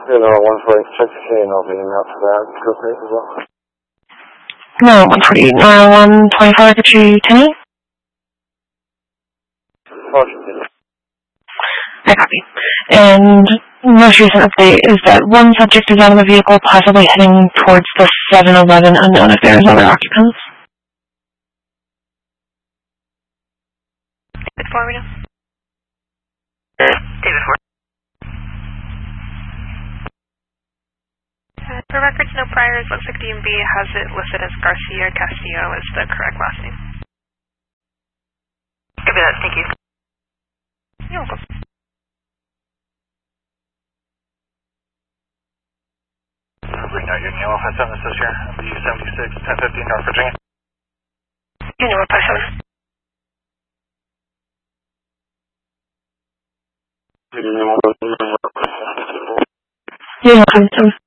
You know, 140, check the K and I'll be out to that. Go safe as well. No, 140. 125, get you 10. I copy. And most recent update is that one subject is out of the vehicle, possibly heading towards the 7-Eleven, unknown if there's other occupants. David Ford, we know. David Ford. For records, no priors. Looks like DMV has it listed as Garcia Castillo is the correct last name. Copy that, thank you. You're welcome. Green Knight, Union Yellow, 57, this is here. B76, 1015, North Virginia. Union 57. Yeah, 57.